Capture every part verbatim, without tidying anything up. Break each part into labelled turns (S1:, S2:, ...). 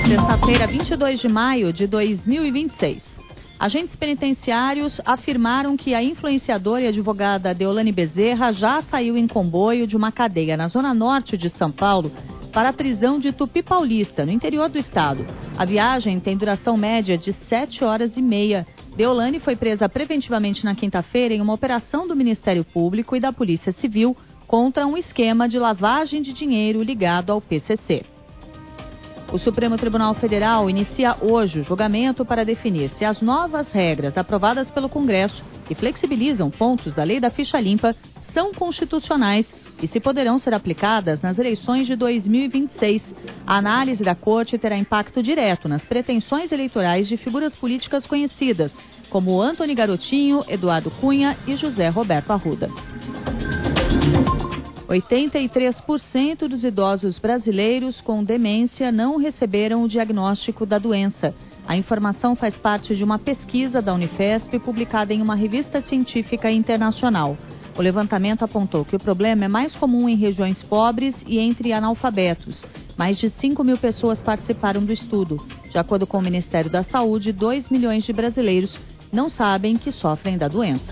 S1: Sexta-feira, vinte e dois de maio de dois mil e vinte e seis. Agentes penitenciários afirmaram que a influenciadora e advogada Deolane Bezerra já saiu em comboio de uma cadeia na zona norte de São Paulo para a prisão de Tupi Paulista, no interior do estado. A viagem tem duração média de sete horas e meia. Deolane foi presa preventivamente na quinta-feira em uma operação do Ministério Público e da Polícia Civil contra um esquema de lavagem de dinheiro ligado ao P C C. O Supremo Tribunal Federal inicia hoje o julgamento para definir se as novas regras aprovadas pelo Congresso, que flexibilizam pontos da Lei da Ficha Limpa, são constitucionais e se poderão ser aplicadas nas eleições de dois mil e vinte e seis. A análise da Corte terá impacto direto nas pretensões eleitorais de figuras políticas conhecidas, como Antony Garotinho, Eduardo Cunha e José Roberto Arruda. oitenta e três por cento dos idosos brasileiros com demência não receberam o diagnóstico da doença. A informação faz parte de uma pesquisa da Unifesp publicada em uma revista científica internacional. O levantamento apontou que o problema é mais comum em regiões pobres e entre analfabetos. Mais de cinco mil pessoas participaram do estudo. De acordo com o Ministério da Saúde, dois milhões de brasileiros não sabem que sofrem da doença.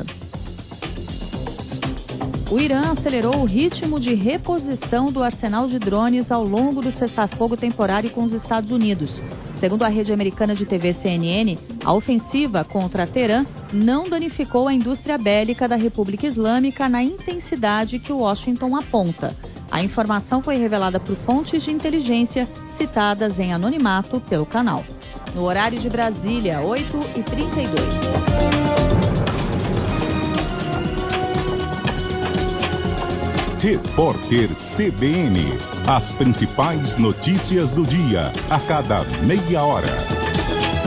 S1: O Irã acelerou o ritmo de reposição do arsenal de drones ao longo do cessar-fogo temporário com os Estados Unidos. Segundo a rede americana de T V C N N, a ofensiva contra Teherã não danificou a indústria bélica da República Islâmica na intensidade que Washington aponta. A informação foi revelada por fontes de inteligência citadas em anonimato pelo canal. No horário de Brasília, oito e trinta e dois.
S2: Repórter C B N. As principais notícias do dia, a cada meia hora.